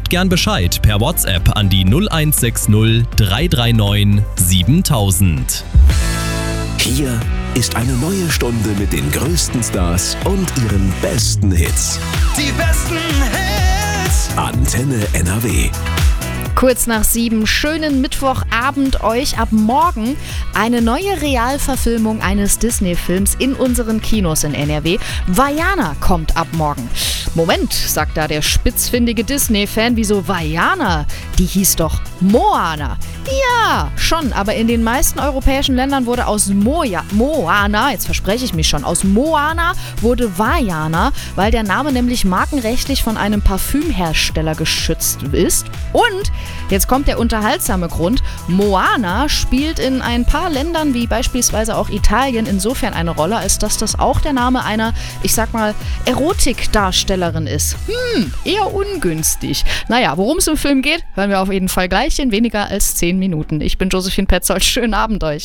Gebt gern Bescheid per WhatsApp an die 0160 339 7000. Hier ist eine neue Stunde mit den größten Stars und ihren besten Hits. Die besten Hits. Antenne NRW. Kurz nach 7, schönen Mittwochabend euch. Ab morgen eine neue Realverfilmung eines Disney-Films in unseren Kinos in NRW. Vaiana kommt ab morgen. Moment, sagt da der spitzfindige Disney-Fan, wieso Vaiana? Die hieß doch Moana. Ja, schon, aber in den meisten europäischen Ländern wurde aus Moana, jetzt verspreche ich mich schon, aus Moana wurde Vaiana, weil der Name nämlich markenrechtlich von einem Parfümhersteller geschützt ist. Und jetzt kommt der unterhaltsame Grund. Moana spielt in ein paar Ländern, wie beispielsweise auch Italien, insofern eine Rolle, als dass das auch der Name einer, ich sag mal, Erotikdarstellerin ist. Eher ungünstig. Naja, worum es im Film geht, hören wir auf jeden Fall gleich in weniger als 10 Minuten. Ich bin Josephine Petzold. Schönen Abend euch.